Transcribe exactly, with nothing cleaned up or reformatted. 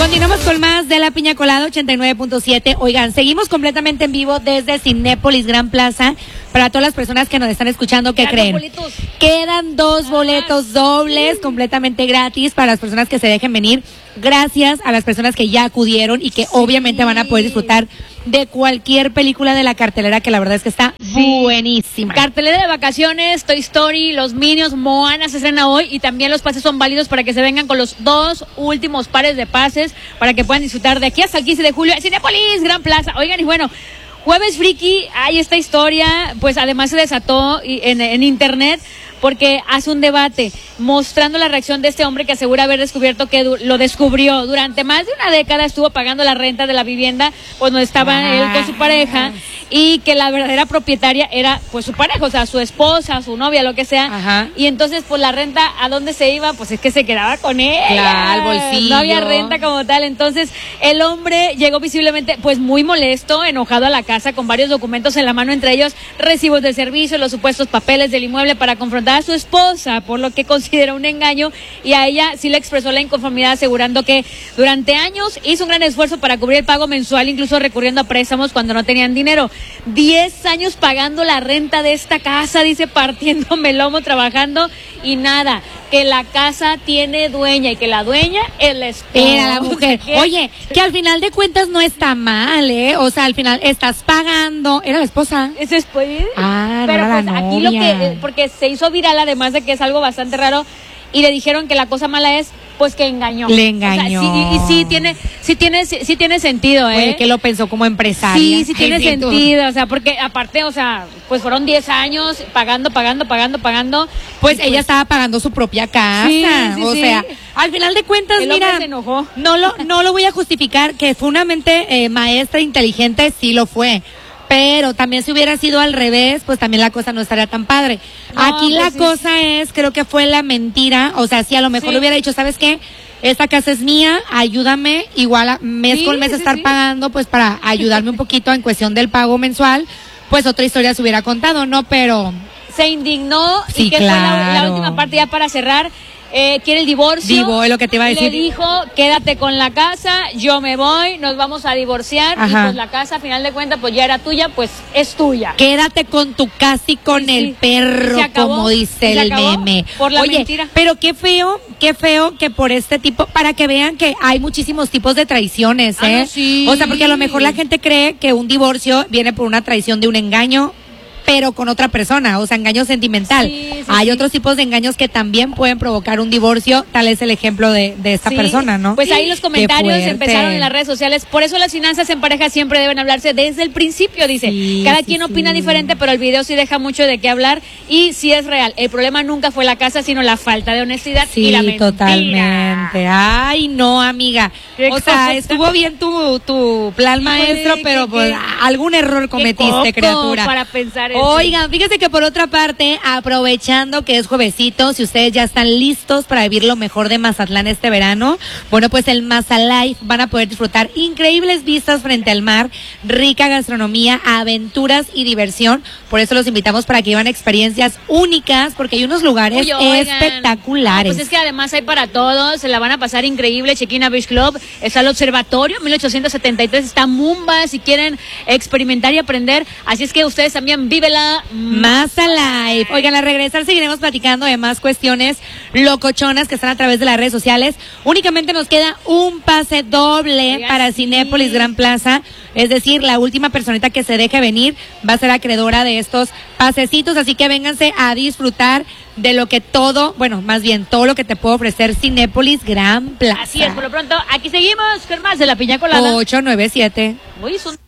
Continuamos con más de La Piña Colada ochenta y nueve punto siete. Oigan, seguimos completamente en vivo desde Cinépolis Gran Plaza. Para todas las personas que nos están escuchando, ¿qué creen? Boletos. Quedan dos ah, boletos dobles sí. completamente gratis para las personas que se dejen venir. Gracias a las personas que ya acudieron y que sí. obviamente van a poder disfrutar de cualquier película de la cartelera, que la verdad es que está sí. buenísima. Cartelera de vacaciones, Toy Story, Los Minions, Moana se estrena hoy, y también los pases son válidos para que se vengan con los dos últimos pares de pases para que puedan disfrutar de aquí hasta el quince de julio en Cinépolis Gran Plaza. Oigan, y bueno, Jueves Friki, hay esta historia, pues además se desató en, en internet, porque hace un debate mostrando la reacción de este hombre que asegura haber descubierto que du- lo descubrió durante más de una década, estuvo pagando la renta de la vivienda cuando estaba ah. él con su pareja, y que la verdadera propietaria era pues su pareja, o sea, su esposa, su novia, lo que sea. Ajá. Y entonces pues la renta, ¿a dónde se iba? Pues es que se quedaba con ella. Claro, al bolsillo. No había renta como tal. Entonces el hombre llegó visiblemente pues muy molesto, enojado a la casa, con varios documentos en la mano, entre ellos recibos de servicio, los supuestos papeles del inmueble, para confrontar a su esposa por lo que considera un engaño, y a ella sí le expresó la inconformidad, asegurando que durante años hizo un gran esfuerzo para cubrir el pago mensual, incluso recurriendo a préstamos cuando no tenían dinero. Diez años pagando la renta de esta casa, dice, partiéndome el lomo, trabajando, y nada, que la casa tiene dueña y que la dueña es la esposa. Era la mujer. Oye, que al final de cuentas no está mal, ¿eh? O sea, al final estás pagando. Era la esposa. ¿Es después? Ah, pero no pues la aquí novia. lo que, porque se hizo viral, además de que es algo bastante raro, y le dijeron que la cosa mala es pues que engañó. Le engañó. O sea, sí, y, y sí tiene, sí tiene, sí, sí tiene sentido, ¿eh? Oye, que lo pensó como empresaria. Sí, sí tiene Ay, sentido, o sea, porque aparte, o sea, pues fueron diez años pagando, pagando, pagando, pagando. Pues, pues ella estaba pagando su propia casa. Sí, sí, o sí. sea, al final de cuentas, el mira, se enojó. No lo, no lo voy a justificar, que fue una mente eh, maestra, inteligente, sí lo fue. Pero también si hubiera sido al revés, pues también la cosa no estaría tan padre. No, Aquí pues la sí. cosa es, creo que fue la mentira. O sea, si a lo mejor sí. le hubiera dicho, ¿sabes qué? Esta casa es mía, ayúdame, igual a mes sí, con mes sí, estar sí. pagando, pues para ayudarme un poquito en cuestión del pago mensual, pues otra historia se hubiera contado, ¿no? Pero se indignó, sí, y que claro. fue la, la última parte ya para cerrar. Eh, quiere el divorcio. Divo, es lo que te iba a decir. Le dijo, quédate con la casa, yo me voy, nos vamos a divorciar. Ajá. Y pues la casa, a final de cuentas, pues ya era tuya, pues es tuya. Quédate con tu casa y con sí, el sí. perro, como dice el meme. Por la Oye, mentira. Pero qué feo, qué feo que por este tipo, para que vean que hay muchísimos tipos de traiciones, ¿eh? Ah, no, sí. O sea, porque a lo mejor la gente cree que un divorcio viene por una traición de un engaño, pero con otra persona, o sea, engaño sentimental. Sí, sí, Hay sí. otros tipos de engaños que también pueden provocar un divorcio, tal es el ejemplo de, de esta sí. persona, ¿no? Pues ahí los comentarios empezaron en las redes sociales. Por eso las finanzas en pareja siempre deben hablarse desde el principio, dice. Sí, Cada sí, quien opina sí. diferente, pero el video sí deja mucho de qué hablar, y sí es real. El problema nunca fue la casa, sino la falta de honestidad sí, y la mentira. Totalmente. Ay, no, amiga. Qué o sea, estuvo bien tu, tu plan maestro, Híjole, pero pues, algún error cometiste, criatura. Para pensar en Oigan, fíjense que por otra parte, aprovechando que es juevesito, si ustedes ya están listos para vivir lo mejor de Mazatlán este verano, bueno, pues el Mazalife van a poder disfrutar increíbles vistas frente al mar, rica gastronomía, aventuras y diversión. Por eso los invitamos para que vivan experiencias únicas, porque hay unos lugares Uy, oigan, espectaculares. Pues es que además hay para todos, se la van a pasar increíble. Chequina Beach Club, está el Observatorio mil ochocientos setenta y tres, está Mumba, si quieren experimentar y aprender. Así es que ustedes también vívela Mazalife. Oigan, al regresar seguiremos platicando de más cuestiones locochonas que están a través de las redes sociales. Únicamente nos queda un pase doble Oigan, para sí. Cinépolis Gran Plaza. Es decir, la última personita que se deje venir va a ser acreedora de estos pasecitos. Así que vénganse a disfrutar de lo que todo, bueno, más bien todo lo que te puede ofrecer Cinépolis Gran Plaza. Así es, por lo pronto, aquí seguimos con más de La Piña Colada. ocho nueve siete. Uy, son...